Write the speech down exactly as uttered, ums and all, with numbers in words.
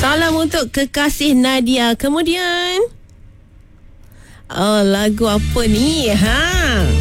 Salam untuk kekasih Nadia. Kemudian, oh, lagu apa ni? Ha.